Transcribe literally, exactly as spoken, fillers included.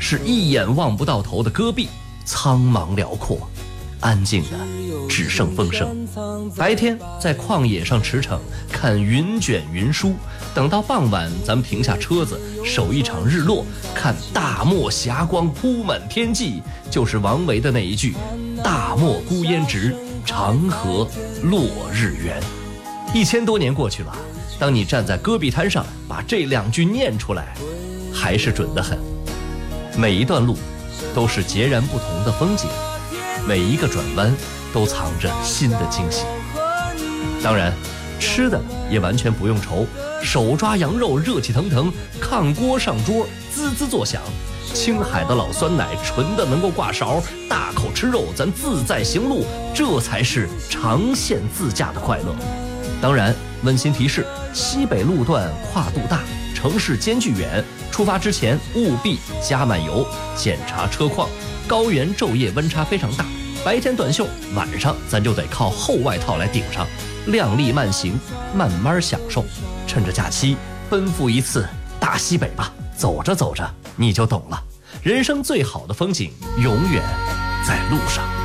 是一眼望不到头的戈壁，苍茫辽阔，安静的只剩风声。白天在旷野上驰骋，看云卷云舒，等到傍晚咱们停下车子，守一场日落，看大漠霞光铺满天际，就是王维的那一句大漠孤烟直，长河落日圆。一千多年过去了，当你站在戈壁滩上把这两句念出来，还是准得很。每一段路都是截然不同的风景，每一个转弯都藏着新的惊喜。当然吃的也完全不用愁，手抓羊肉热气腾腾，炕锅上桌滋滋作响，青海的老酸奶纯的能够挂勺，大口吃肉咱自在行路，这才是长线自驾的快乐。当然温馨提示，西北路段跨度大，城市间距远，出发之前务必加满油，检查车况。高原昼夜温差非常大，白天短袖，晚上咱就得靠厚外套来顶上。量力慢行，慢慢享受，趁着假期奔赴一次大西北吧。走着走着你就懂了，人生最好的风景永远在路上。